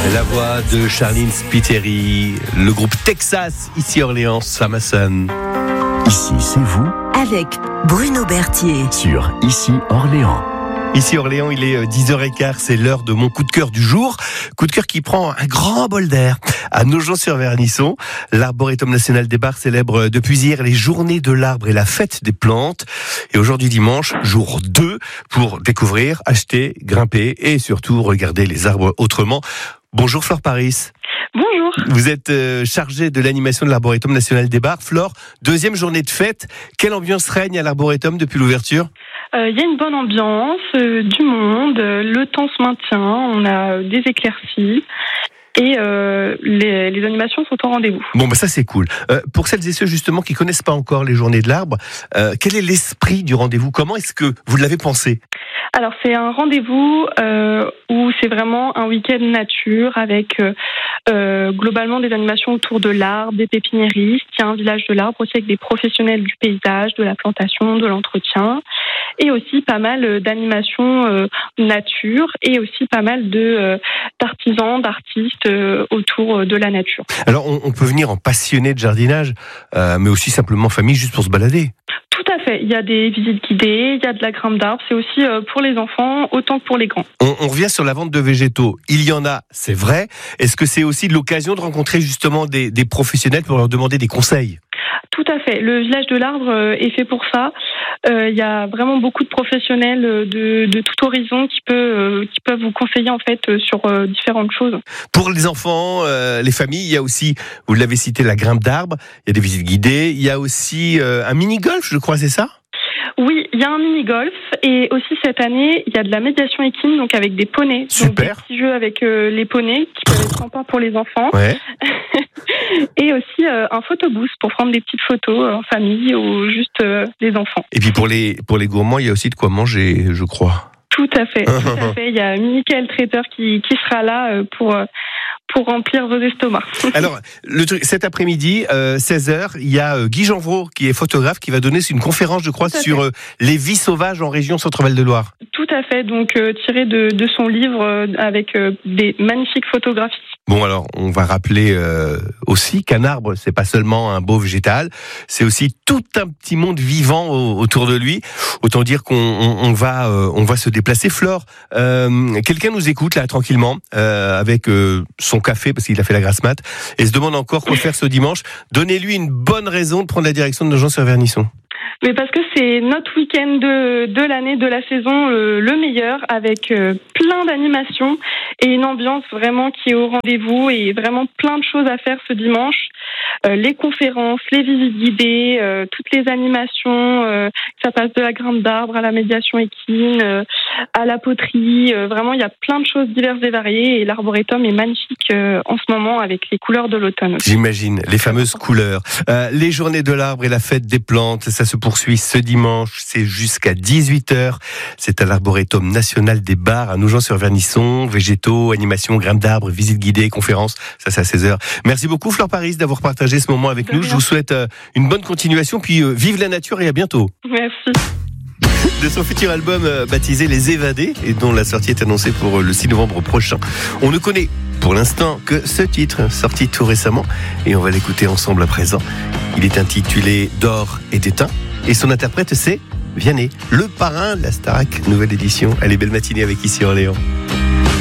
La voix de Charline Spiteri, le groupe Texas, ici Orléans, Samason. Ici, c'est vous avec Bruno Berthier sur Ici Orléans. Ici Orléans, il est 10h15, c'est l'heure de mon coup de cœur du jour. Coup de cœur qui prend un grand bol d'air à Nogent-sur-Vernisson. L'Arboretum National des Bars célèbre depuis hier les journées de l'arbre et la fête des plantes. Et aujourd'hui dimanche, jour 2, pour découvrir, acheter, grimper et surtout regarder les arbres autrement. Bonjour Flore Paris. Bonjour. Vous êtes chargée de l'animation de l'Arboretum National des Bars. Flore, deuxième journée de fête. Quelle ambiance règne à l'Arboretum depuis l'ouverture ? Il y a une bonne ambiance, du monde, le temps se maintient, on a des éclaircies et les animations sont au rendez-vous. Bon, ça c'est cool. Pour celles et ceux justement qui connaissent pas encore les journées de l'arbre, quel est l'esprit du rendez-vous ? Comment est-ce que vous l'avez pensé ? Alors c'est un rendez-vous où c'est vraiment un week-end nature avec globalement des animations autour de l'arbre, des pépiniéristes. Il y a un village de l'arbre aussi avec des professionnels du paysage, de la plantation, de l'entretien. Et aussi pas mal d'animations nature et aussi pas mal d'artisans, d'artistes autour de la nature. Alors on peut venir en passionné de jardinage, mais aussi simplement en famille juste pour se balader. Tout à fait, il y a des visites guidées, il y a de la grimpe d'arbres, c'est aussi pour les enfants autant que pour les grands. On revient sur la vente de végétaux, il y en a, c'est vrai. Est-ce que c'est aussi l'occasion de rencontrer justement des professionnels pour leur demander des conseils ? Tout à fait. Le village de l'arbre est fait pour ça. Il y a vraiment beaucoup de professionnels de tout horizon qui peuvent vous conseiller en fait sur différentes choses. Pour les enfants, les familles, il y a aussi, vous l'avez cité, la grimpe d'arbres. Il y a des visites guidées. Il y a aussi un mini-golf, je crois, c'est ça ? Oui, il y a un mini-golf et aussi cette année, il y a de la médiation équine, donc avec des poneys. Super. Donc des petits jeux avec les poneys qui peuvent être sympas pour les enfants. Ouais. Et aussi un photobooth pour prendre des petites photos en famille ou juste les enfants. Et puis pour les gourmands, il y a aussi de quoi manger, je crois. Tout à fait. Il y a Michael Traiteur qui sera là pour remplir vos estomacs. Alors, cet après-midi, 16h, il y a Guy Janvreau, qui est photographe, qui va donner une conférence, je crois, sur les vies sauvages en région Centre-Val de Loire. Tout à fait, donc tiré de son livre avec des magnifiques photographies. Bon, alors, on va rappeler aussi qu'un arbre, c'est pas seulement un beau végétal, c'est aussi tout un petit monde vivant autour de lui. Autant dire qu'on va se déplacer. Flore, quelqu'un nous écoute là tranquillement avec son café parce qu'il a fait la grasse mat et se demande encore quoi faire ce dimanche. Donnez-lui une bonne raison de prendre la direction de Nogent-sur-Vernisson. Mais parce que c'est notre week-end de l'année, de la saison, le meilleur, avec plein d'animations et une ambiance vraiment qui est au rendez-vous et vraiment plein de choses à faire ce dimanche. Les conférences, les visites guidées, toutes les animations, ça passe de la grimpe d'arbre à la médiation équine, à la poterie. Vraiment, il y a plein de choses diverses et variées et l'Arboretum est magnifique en ce moment avec les couleurs de l'automne aussi. J'imagine, les fameuses couleurs. Les journées de l'arbre et la fête des plantes, ça se poursuit ce dimanche, c'est jusqu'à 18h. C'est à l'Arboretum National des Bars à Nogent-sur-Vernisson, végétaux, animations, grimpe d'arbres, visites guidées, conférences, ça c'est à 16h. Merci beaucoup Flore Paris d'avoir partagé ce moment avec nous. Je vous souhaite une bonne continuation, puis vive la nature et à bientôt. Merci. De son futur album baptisé Les Évadés et dont la sortie est annoncée pour le 6 novembre prochain. On ne connaît pour l'instant que ce titre sorti tout récemment et on va l'écouter ensemble à présent. Il est intitulé D'or et d'étain et son interprète c'est Vianney, le parrain de la Starac, nouvelle édition. Allez, belle matinée avec Ici Orléans.